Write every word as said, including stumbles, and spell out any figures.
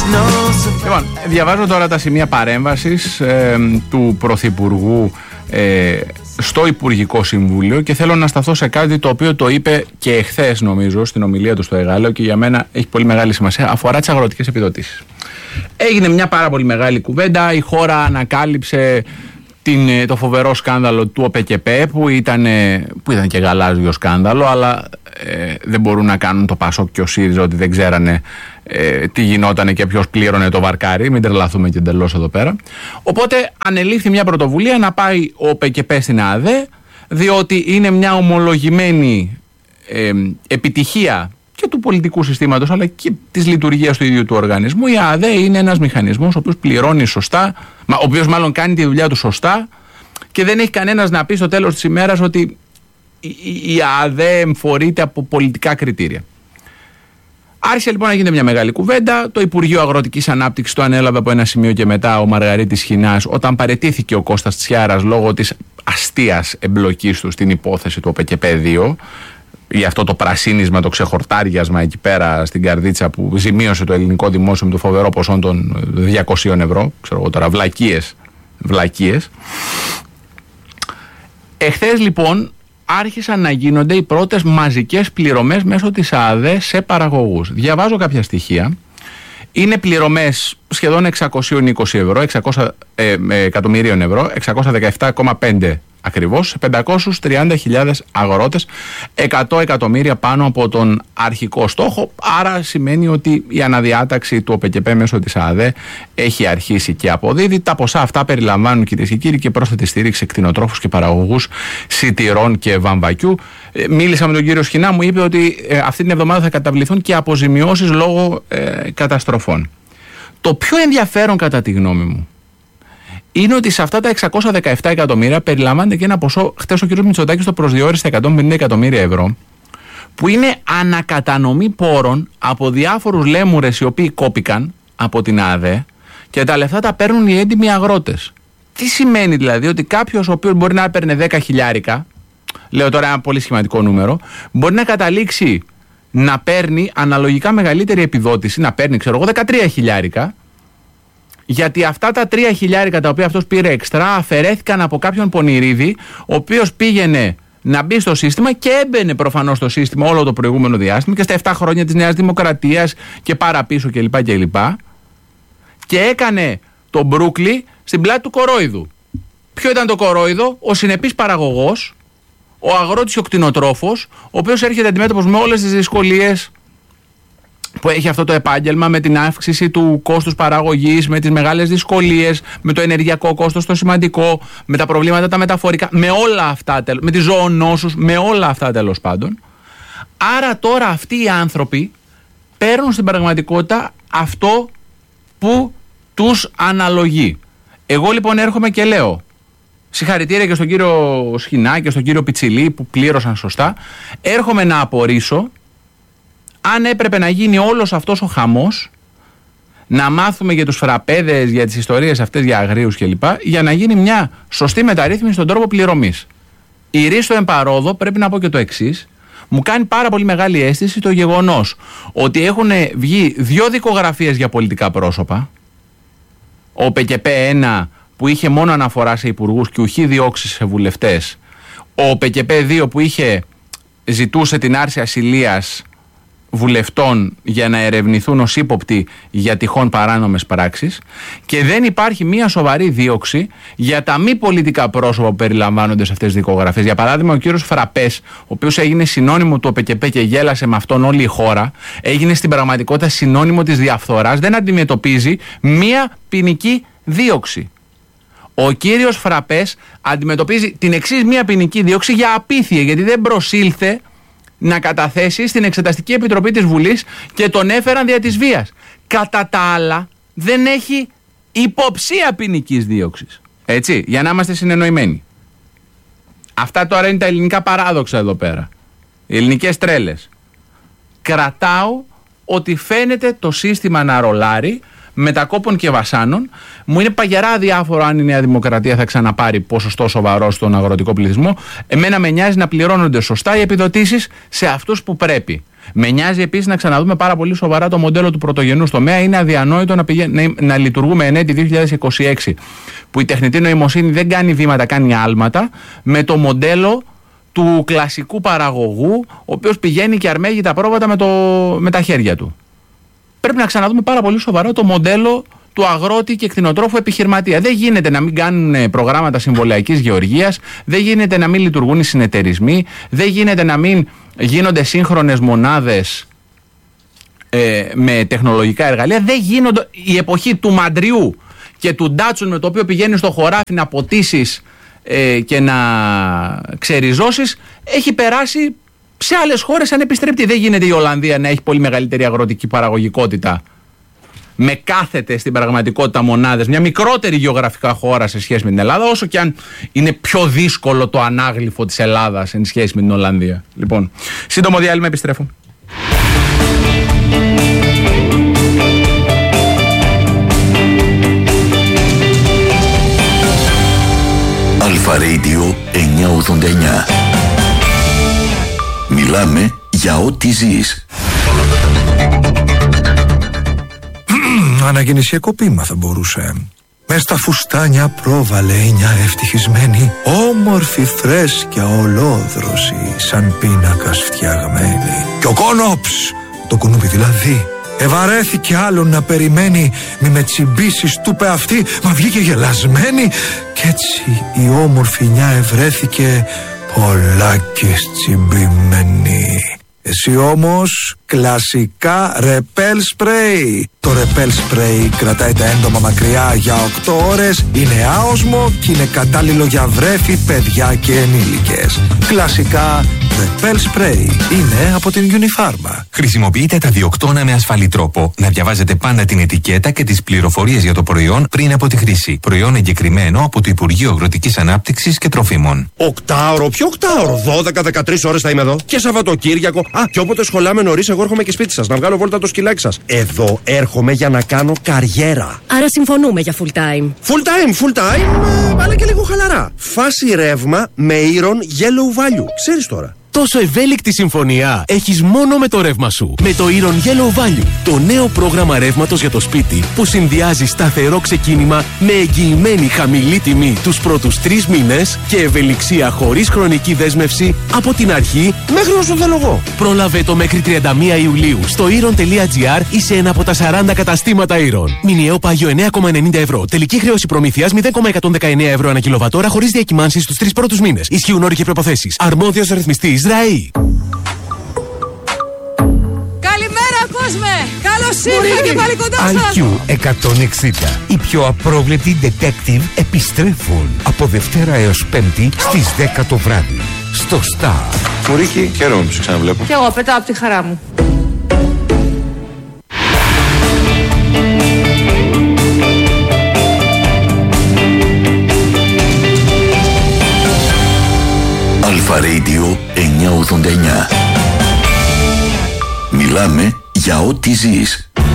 Λοιπόν, διαβάζω τώρα τα σημεία παρέμβασης ε, του Πρωθυπουργού ε, στο Υπουργικό Συμβούλιο και θέλω να σταθώ σε κάτι το οποίο το είπε και εχθές, νομίζω, στην ομιλία του στο Εγάλεο και για μένα έχει πολύ μεγάλη σημασία. Αφορά τις αγροτικές επιδοτήσεις. Έγινε μια πάρα πολύ μεγάλη κουβέντα. Η χώρα ανακάλυψε την, το φοβερό σκάνδαλο του ΟΠΕΚΕΠΕ που ήταν, που ήταν και γαλάζιο σκάνδαλο, αλλά ε, δεν μπορούν να κάνουν το ΠΑΣΟΚ και ο ΣΥΡΙΖΑ ότι δεν ξέρανε ε, τι γινότανε και ποιος πλήρωνε το βαρκάρι. Μην τρελαθούμε και εντελώς εδώ πέρα. Οπότε ανελήφθη μια πρωτοβουλία να πάει ο ΟΠΕΚΕΠΕ στην ΑΔΕ, διότι είναι μια ομολογημένη ε, επιτυχία και του πολιτικού συστήματος αλλά και της λειτουργίας του ίδιου του οργανισμού. Η ΑΔΕ είναι ένας μηχανισμός ο οποίος πληρώνει σωστά, ο οποίος μάλλον κάνει τη δουλειά του σωστά και δεν έχει κανένας να πει στο τέλος της ημέρας ότι η ΑΔΕ εμφορείται από πολιτικά κριτήρια. Άρχισε λοιπόν να γίνεται μια μεγάλη κουβέντα. Το Υπουργείο Αγροτικής Ανάπτυξης το ανέλαβε από ένα σημείο και μετά ο Μαργαρίτης Χινάς, όταν παραιτήθηκε ο Κώστας Τσιάρας λόγω της αστείας εμπλοκής του στην υπόθεση του ΟΠΕΚΕΠΕ δύο. Για αυτό το πρασίνισμα, το ξεχορτάριασμα εκεί πέρα στην καρδίτσα που ζημίωσε το ελληνικό δημόσιο με το φοβερό ποσό των διακοσίων ευρώ. Ξέρω εγώ τώρα, βλακίες. Βλακίες. Εχθές λοιπόν άρχισαν να γίνονται οι πρώτες μαζικές πληρωμές μέσω της ΑΔΕ σε παραγωγούς. Διαβάζω κάποια στοιχεία. Είναι πληρωμές σχεδόν εξακόσια είκοσι ευρώ, εξακόσια ε, εκατομμυρίων ευρώ, εξακόσια δεκαεπτά κόμμα πέντε ακριβώς, σε πεντακόσιες τριάντα χιλιάδες αγρότες, εκατό εκατομμύρια πάνω από τον αρχικό στόχο. Άρα σημαίνει ότι η αναδιάταξη του ΟΠΕΚΕΠΕ μέσω της ΑΔΕ έχει αρχίσει και αποδίδει. Τα ποσά αυτά περιλαμβάνουν, κυρίες και κύριοι, και πρόσθετη στήριξη σε κτηνοτρόφους και παραγωγούς σιτηρών και βαμβακιού. Μίλησα με τον κύριο Σχοινά, μου είπε ότι ε, αυτή την εβδομάδα θα καταβληθούν και αποζημιώσεις λόγω ε, καταστροφών. Το πιο ενδιαφέρον κατά τη γνώμη μου είναι ότι σε αυτά τα εξακόσια δεκαεπτά εκατομμύρια περιλαμβάνεται και ένα ποσό, χτες ο κ. Μητσοτάκης το προσδιορίσε στα εκατόν πενήντα εκατομμύρια ευρώ, που είναι ανακατανομή πόρων από διάφορους λέμουρες οι οποίοι κόπηκαν από την ΑΔΕ και τα λεφτά τα παίρνουν οι έντιμοι αγρότες. Τι σημαίνει δηλαδή? Ότι κάποιος ο οποίος μπορεί να έπαιρνε δέκα χιλιάρικα, λέω τώρα ένα πολύ σχηματικό νούμερο, μπορεί να καταλήξει να παίρνει αναλογικά μεγαλύτερη επιδότηση, να παίρνει ξέρω εγώ δεκατρία χιλιάρικα, γιατί αυτά τα τρία χιλιάρικα τα οποία αυτός πήρε εξτρά αφαιρέθηκαν από κάποιον πονηρίδη, ο οποίος πήγαινε να μπει στο σύστημα και έμπαινε προφανώς στο σύστημα όλο το προηγούμενο διάστημα και στα επτά χρόνια της Νέας Δημοκρατίας και παραπίσω κλπ. Και, και έκανε τον μπρούκλι στην πλάτη του κορόιδου. Ποιο ήταν το κορόιδο? Ο συνεπής παραγωγός, ο αγρότης και ο κτηνοτρόφος, ο οποίος έρχεται αντιμέτωπος με όλες τις δυσκολίες που έχει αυτό το επάγγελμα, με την αύξηση του κόστους παραγωγής, με τις μεγάλες δυσκολίες, με το ενεργειακό κόστος το σημαντικό, με τα προβλήματα τα μεταφορικά, με όλα αυτά, με τις ζωονόσους, με όλα αυτά τέλος πάντων. Άρα τώρα αυτοί οι άνθρωποι παίρνουν στην πραγματικότητα αυτό που τους αναλογεί. Εγώ λοιπόν έρχομαι και λέω συγχαρητήρια και στον κύριο Σχοινά και στον κύριο Πιτσιλή που πλήρωσαν σωστά. Έρχομαι να απορρίσω αν έπρεπε να γίνει όλος αυτός ο χαμός, να μάθουμε για τους φραπέδες, για τις ιστορίες αυτές για αγρίους κλπ, για να γίνει μια σωστή μεταρρύθμιση στον τρόπο πληρωμής. Η Ρίστο Εμπαρόδο, πρέπει να πω και το εξής, μου κάνει πάρα πολύ μεγάλη αίσθηση το γεγονός ότι έχουν βγει δύο δικογραφίες για πολιτικά πρόσωπα, ο ΟΠΕΚΕΠΕ ένα που είχε μόνο αναφορά σε υπουργούς και ουχή διώξεις σε βουλευτές, ο ΟΠΕΚΕΠΕ δύο που είχε, ζητούσε την άρση ασυλίας βουλευτών για να ερευνηθούν ως ύποπτοι για τυχόν παράνομες πράξεις, και δεν υπάρχει μια σοβαρή δίωξη για τα μη πολιτικά πρόσωπα που περιλαμβάνονται σε αυτές τις δικογραφίες. Για παράδειγμα, ο κύριος Φραπές, ο οποίος έγινε συνώνυμο του ΟΠΕΚΕΠΕ και γέλασε με αυτόν όλη η χώρα, έγινε στην πραγματικότητα συνώνυμο της διαφθοράς, δεν αντιμετωπίζει μια ποινική δίωξη. Ο κύριος Φραπές αντιμετωπίζει την εξής μια ποινική δίωξη για απίθεια, γιατί δεν προσήλθε να καταθέσει στην Εξεταστική Επιτροπή της Βουλής και τον έφεραν δια της βίας. Κατά τα άλλα δεν έχει υποψία ποινικής δίωξης. Έτσι, για να είμαστε συνεννοημένοι. Αυτά τώρα είναι τα ελληνικά παράδοξα εδώ πέρα. Οι ελληνικές τρέλες. Κρατάω ότι φαίνεται το σύστημα να ρολάρει μετακόπων και βασάνων. Μου είναι παγερά αδιάφορο αν η Νέα Δημοκρατία θα ξαναπάρει ποσοστό σοβαρό στον αγροτικό πληθυσμό. Εμένα με νοιάζει να πληρώνονται σωστά οι επιδοτήσεις σε αυτούς που πρέπει. Με νοιάζει επίσης να ξαναδούμε πάρα πολύ σοβαρά το μοντέλο του πρωτογενούς τομέα. Είναι αδιανόητο να, πηγα... να... να λειτουργούμε εν έτη δύο χιλιάδες είκοσι έξι, που η τεχνητή νοημοσύνη δεν κάνει βήματα, κάνει άλματα, με το μοντέλο του κλασικού παραγωγού, ο οποίος πηγαίνει και αρμέγει τα πρόβατα με, το... με τα χέρια του. Πρέπει να ξαναδούμε πάρα πολύ σοβαρά το μοντέλο του αγρότη και κτηνοτρόφου επιχειρηματία. Δεν γίνεται να μην κάνουν προγράμματα συμβολιακής γεωργίας, δεν γίνεται να μην λειτουργούν οι συνεταιρισμοί, δεν γίνεται να μην γίνονται σύγχρονες μονάδες ε, με τεχνολογικά εργαλεία, δεν γίνονται. Η εποχή του μαντριού και του ντάτσουν με το οποίο πηγαίνει στο χωράφι να ποτίσεις ε, και να ξεριζώσεις έχει περάσει σε άλλες χώρες ανεπιστρεπτή. Δεν γίνεται η Ολλανδία να έχει πολύ μεγαλύτερη αγροτική παραγωγικότητα με κάθετες στην πραγματικότητα μονάδες, μια μικρότερη γεωγραφικά χώρα σε σχέση με την Ελλάδα, όσο και αν είναι πιο δύσκολο το ανάγλυφο της Ελλάδας εν σχέση με την Ολλανδία. Λοιπόν, σύντομο διάλειμμα, επιστρέφω. Αλφα Radio εννιακόσια ογδόντα εννιά. Μιλάμε για ό,τι ζεις. Αναγεννησιακό ποίημα θα μπορούσε. Μες στα φουστάνια πρόβαλε μια ευτυχισμένη, όμορφη φρέσκια ολόδρωση, σαν πίνακας φτιαγμένη. Κι ο κόνοψ, το κουνούπι δηλαδή, ευαρέθηκε άλλον να περιμένει. Μη με τσιμπήσεις, του πε αυτή, μα βγήκε γελασμένη. Κι έτσι η όμορφη νιά ευρέθηκε πολλάκις τσιμπημένη. Εσύ όμως κλασικά ρεπέλ σπρέι. Το ρεπέλ σπρέι κρατάει τα έντομα μακριά για οκτώ ώρες, είναι άοσμο και είναι κατάλληλο για βρέφη, παιδιά και ενήλικες. Κλασικά ρεπέλ σπρέι είναι από την Unifarma. Χρησιμοποιείτε τα διοκτώνα με ασφαλή τρόπο. Να διαβάζετε πάντα την ετικέτα και τις πληροφορίες για το προϊόν πριν από τη χρήση. Προϊόν εγκεκριμένο από το Υπουργείο Αγροτικής Ανάπτυξης και Τροφίμων. Οκτάωρο, ποιο οκτάωρο? δώδεκα με δεκατρείς ώρες θα είμαι εδώ. Και Σαββατοκύριακο. Α, και όποτε σχολάμε νωρίς, εγώ έρχομαι και σπίτι σας να βγάλω βόλτα το σκυλάκι σας. Εδώ έρχομαι για να κάνω καριέρα. Άρα συμφωνούμε για full time. Full time, full time, ε, αλλά και λίγο χαλαρά. Φάση ρεύμα με Iron Yellow Value. Ξέρεις τώρα. Τόσο ευέλικτη συμφωνία έχεις μόνο με το ρεύμα σου. Με το Iron Yellow Value, το νέο πρόγραμμα ρεύματος για το σπίτι που συνδυάζει σταθερό ξεκίνημα με εγγυημένη χαμηλή τιμή τους πρώτους τρεις μήνες και ευελιξία χωρίς χρονική δέσμευση από την αρχή μέχρι όσο θέλω εγώ. Πρόλαβε το μέχρι τριάντα μία Ιουλίου στο iron.gr ή σε ένα από τα σαράντα καταστήματα Iron. Μηνιαίο πάγιο εννέα κόμμα ενενήντα ευρώ. Τελική χρέωση προμήθειας μηδέν κόμμα εκατόν δεκαεννέα ευρώ ανά κιλοβατόρα χωρίς διακυμάνσεις στους τρεις πρώτους μήνες. Ισχύουν όροι και προϋποθέσεις. Αρμόδιος ρυθμιστής ΡΑΗ. Καλημέρα κόσμε! Καλώς ήρθατε και πάλι κοντά σας! άι κιου εκατόν εξήντα. Οι πιο απρόβλεπτοι detective επιστρέφουν από Δευτέρα έως Πέμπτη στις δέκα το βράδυ. Στο Star. Μουρίχη, χαίρομαι που σε ξαναβλέπω. Κι εγώ πετάω από τη χαρά μου. Αλφα Radio εννιακόσια ογδόντα εννιά. Μιλάμε για ό,τι ζεις.